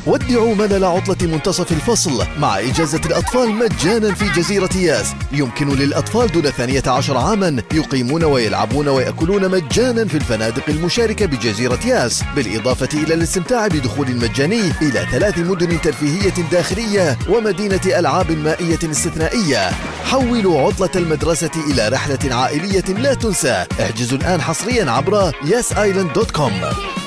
ودعوا ملل عطلة منتصف الفصل مع إجازة الأطفال مجانا في جزيرة ياس. يمكن للأطفال دون 12 عاما يقيمون ويلعبون ويأكلون مجانا في الفنادق المشاركة بجزيرة ياس، بالإضافة إلى الاستمتاع بدخول مجاني إلى 3 مدن ترفيهية داخلية ومدينة ألعاب مائية استثنائية. حولوا عطلة المدرسة إلى رحلة عائلية لا تنسى. احجزوا الآن حصريا عبر yasisland.com.